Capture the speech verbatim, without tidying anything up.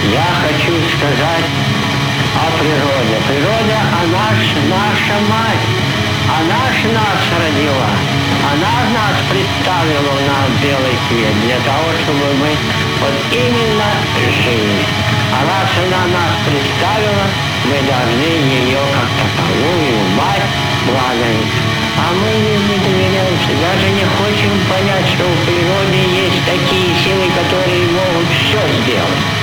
Я хочу сказать о природе. Природа, она ж наша мать. Она ж нас родила. Она нас представила на белый свет для того, чтобы мы вот именно жили. А раз она нас представила, мы должны ее как таковую мать благодарить. А мы не доверяемся, даже не хотим понять, что в природе есть такие силы, которые могут все сделать.